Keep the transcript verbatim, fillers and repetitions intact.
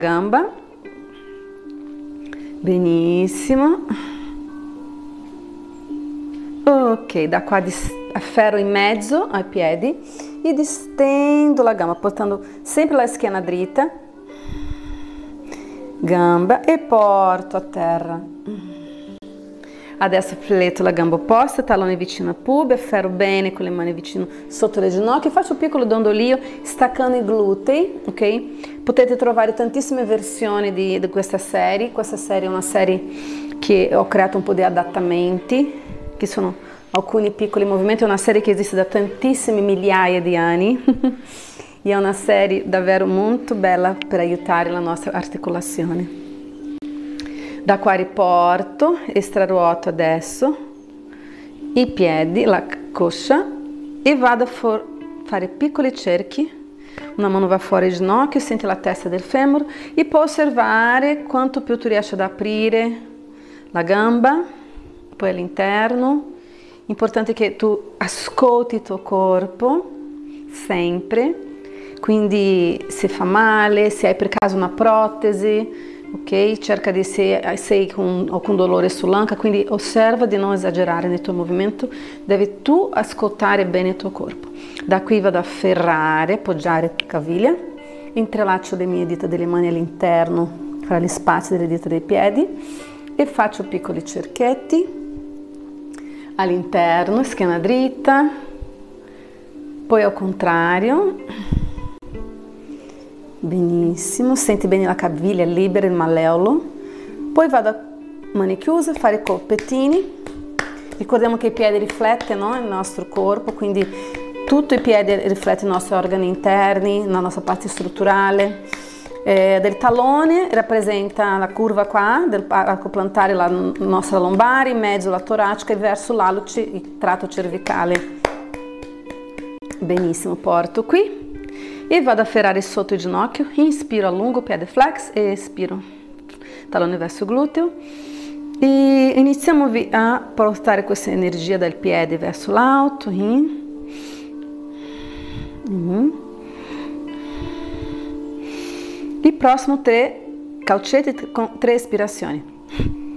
gamba. Benissimo. Ok, da qua afferro in mezzo ai piedi e distendo la gamba, portando sempre la schiena dritta, gamba, e porto a terra. Adesso filetto la gamba opposta, tallone vicino a pube, afferro bene con le mani vicino sotto le ginocchia, faccio un piccolo dondolio staccando i glutei, ok? Potete trovare tantissime versioni di, di questa serie. Questa serie è una serie che ho creato un po' di adattamenti, che sono alcuni piccoli movimenti. È una serie che esiste da tantissime migliaia di anni e è una serie davvero molto bella per aiutare la nostra articolazione. Da qua riporto, estraruoto adesso i piedi, la coscia, e vado a fare piccoli cerchi. Una mano va fuori il ginocchio, senti la testa del femore e puoi osservare quanto più tu riesci ad aprire la gamba, poi all'interno. Importante che tu ascolti il tuo corpo sempre, quindi se fa male, se hai per caso una protesi, ok? Cerca di se sei con, o con dolore sull'anca, quindi osserva di non esagerare nel tuo movimento, devi tu ascoltare bene il tuo corpo. Da qui vado a afferrare, appoggiare la caviglia, intralaccio le mie dita delle mani all'interno, fra gli spazi delle dita dei piedi e faccio piccoli cerchetti all'interno, schiena dritta, poi al contrario. Benissimo, senti bene la caviglia, libera il malleolo. Poi vado a mani chiuse, fare i colpettini. Ricordiamo che i piedi riflettono il nostro corpo, quindi tutto i piedi riflette i nostri organi interni, la nostra parte strutturale. Eh, del tallone rappresenta la curva qua del arco plantare, la nostra lombare, in mezzo la toracica e verso l'alo il tratto cervicale. Benissimo, porto qui e vado a afferrare sotto il ginocchio, inspiro allungo, piede flex e espiro, tallone verso gluteo, e iniziamo a portare questa energia dal piede verso l'alto. Mm. Il prossimo tre calcetti con tre espirazioni.